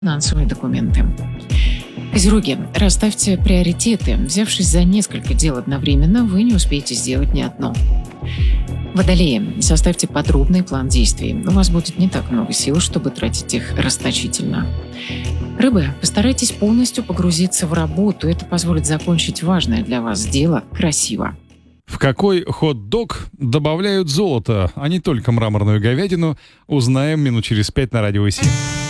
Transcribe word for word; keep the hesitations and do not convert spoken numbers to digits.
финансовые документы. Козероги, расставьте приоритеты. Взявшись за несколько дел одновременно, вы не успеете сделать ни одно. Водолеи, составьте подробный план действий. У вас будет не так много сил, чтобы тратить их расточительно. Рыбы, постарайтесь полностью погрузиться в работу. Это позволит закончить важное для вас дело красиво. В какой хот-дог добавляют золото, а не только мраморную говядину, узнаем минут через пять на Радио СИ.